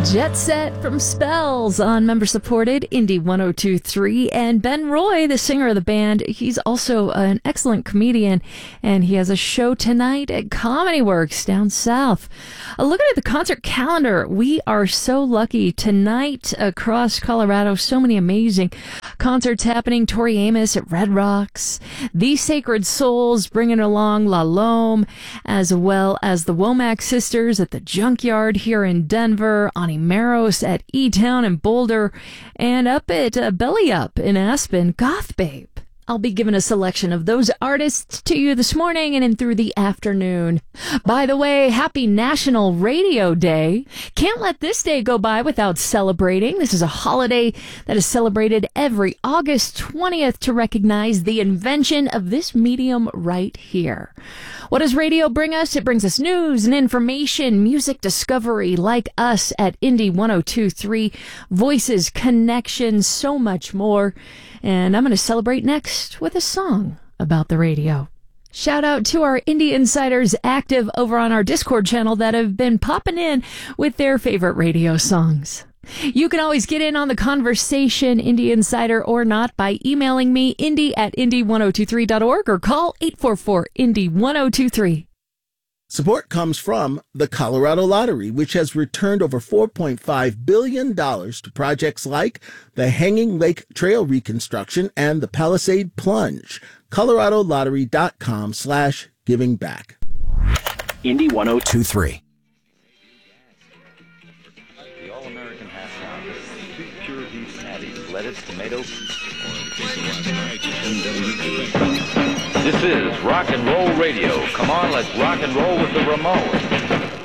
Jet Set from Spells on member-supported Indie 102.3. And Ben Roy, the singer of the band, he's also an excellent comedian, and he has a show tonight at Comedy Works down south. Looking at the concert calendar, we are so lucky tonight across Colorado. So many amazing concerts happening. Tori Amos at Red Rocks, The Sacred Souls bringing along La Lome, as well as the Womack Sisters at the Junkyard here in Denver, Ani Maros at E-Town in Boulder, and up at Belly Up in Aspen, Goth Babe. I'll be giving a selection of those artists to you this morning and in through the afternoon. By the way, happy National Radio Day. Can't let this day go by without celebrating. This is a holiday that is celebrated every August 20th to recognize the invention of this medium right here. What does radio bring us? It brings us news and information, music discovery like us at Indie 102.3, voices, connections, so much more. And I'm going to celebrate next with a song about the radio. Shout out to our Indie Insiders active over on our Discord channel that have been popping in with their favorite radio songs. You can always get in on the conversation, Indie Insider or not, by emailing me, indie@indie1023.org, or call 844-INDIE-1023. Support comes from the Colorado Lottery, which has returned over $4.5 billion to projects like the Hanging Lake Trail reconstruction and the Palisade Plunge. ColoradoLottery.com/giving back. Indie 102.3. The All-American Half Pound. 2 pure beef patties, lettuce, tomato. This is Rock and Roll Radio. Come on, let's rock and roll with the Ramones.